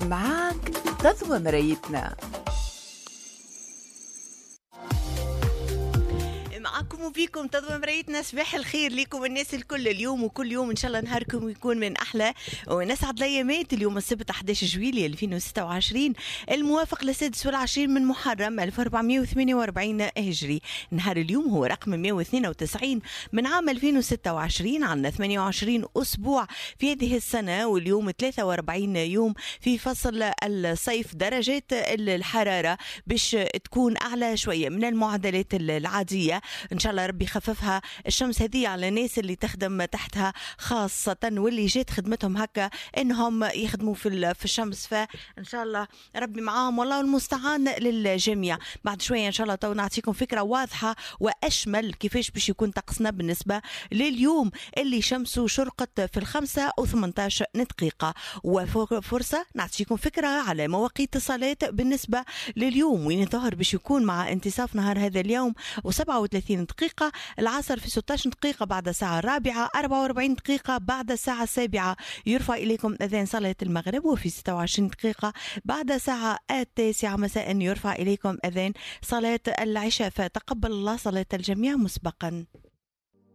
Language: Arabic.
معاك تضوى مرايتنا. معكم وبيكم تضوى مرايتنا. صباح الخير لكم الناس الكل اليوم وكل يوم ان شاء الله نهاركم يكون من احلى ونسعد الايامات. اليوم السبت 11 جويلية 2026 الموافق للسادس والعشرين من محرم 1448 هجري. نهار اليوم هو رقم 192 من عام 2026. عندنا 28 اسبوع في هذه السنه، واليوم 43 يوم في فصل الصيف. درجات الحراره باش تكون اعلى شويه من المعدلات العاديه، ان شاء الله ربي يخففها الشمس هذه على الناس اللي تخدم تحتها، خاصه واللي جات خدمتهم هكا انهم يخدموا في الشمس، فان شاء الله ربي معاهم والله المستعان للجميع. بعد شويه ان شاء الله تو نعطيكم فكره واضحه واشمل كيفاش باش يكون طقسنا بالنسبه لليوم اللي شمسه شرقت في 5:18 دقيقه، وفرصه نعطيكم فكره على مواقيت الصلاه بالنسبه لليوم، وين الظهر باش يكون مع انتصاف نهار هذا اليوم و37 دقيقة، العصر في 16 دقيقة بعد الساعة الرابعة، 44 دقيقة بعد الساعة السابعة يرفع إليكم أذان صلاة المغرب، وفي 26 دقيقة بعد الساعة التاسعة مساء يرفع إليكم أذان صلاة العشاء. فتقبل الله صلاة الجميع مسبقا.